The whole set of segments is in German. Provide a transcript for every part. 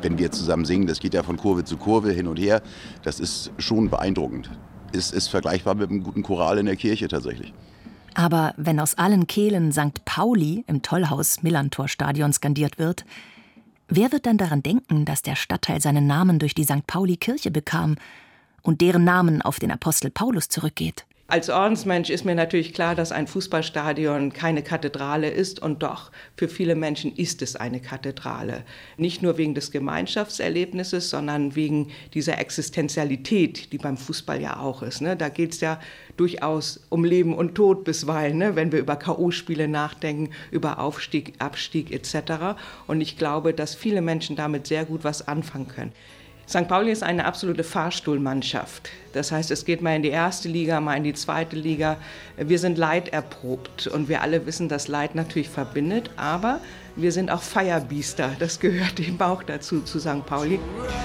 wenn wir zusammen singen, das geht ja von Kurve zu Kurve hin und her, das ist schon beeindruckend. Ist vergleichbar mit einem guten Choral in der Kirche tatsächlich. Aber wenn aus allen Kehlen St. Pauli im Tollhaus-Millantor-Stadion skandiert wird, wer wird dann daran denken, dass der Stadtteil seinen Namen durch die St. Pauli-Kirche bekam und deren Namen auf den Apostel Paulus zurückgeht? Als Ordensmensch ist mir natürlich klar, dass ein Fußballstadion keine Kathedrale ist, und doch, für viele Menschen ist es eine Kathedrale. Nicht nur wegen des Gemeinschaftserlebnisses, sondern wegen dieser Existenzialität, die beim Fußball ja auch ist. Da geht es ja durchaus um Leben und Tod bisweilen, wenn wir über K.O.-Spiele nachdenken, über Aufstieg, Abstieg etc. Und ich glaube, dass viele Menschen damit sehr gut was anfangen können. St. Pauli ist eine absolute Fahrstuhlmannschaft. Das heißt, es geht mal in die erste Liga, mal in die zweite Liga. Wir sind leiderprobt und wir alle wissen, dass Leid natürlich verbindet, aber wir sind auch Feierbiester. Das gehört eben auch dazu, zu St. Pauli.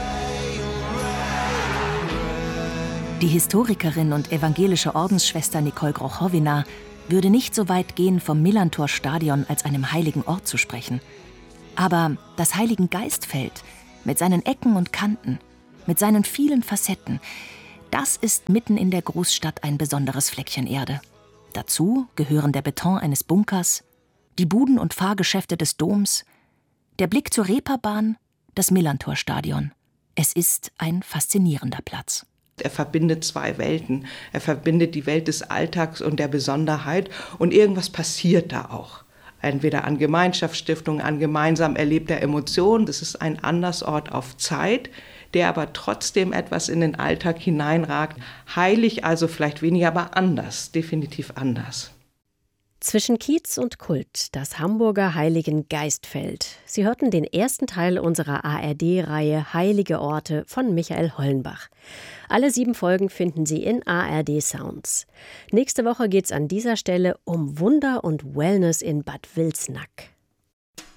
Die Historikerin und evangelische Ordensschwester Nicole Grochowina würde nicht so weit gehen, vom Millantor-Stadion als einem heiligen Ort zu sprechen. Aber das Heiligengeistfeld mit seinen Ecken und Kanten, mit seinen vielen Facetten, das ist mitten in der Großstadt ein besonderes Fleckchen Erde. Dazu gehören der Beton eines Bunkers, die Buden- und Fahrgeschäfte des Doms, der Blick zur Reeperbahn, das Millantor-Stadion. Es ist ein faszinierender Platz. Er verbindet zwei Welten. Er verbindet die Welt des Alltags und der Besonderheit, und irgendwas passiert da auch. Entweder an Gemeinschaftsstiftung, an gemeinsam erlebter Emotion. Das ist ein Andersort auf Zeit, der aber trotzdem etwas in den Alltag hineinragt. Heilig also vielleicht weniger, aber anders, definitiv anders. Zwischen Kiez und Kult, das Hamburger Heiligengeistfeld. Sie hörten den ersten Teil unserer ARD-Reihe Heilige Orte von Michael Hollenbach. Alle 7 Folgen finden Sie in ARD Sounds. Nächste Woche geht's an dieser Stelle um Wunder und Wellness in Bad Wilsnack.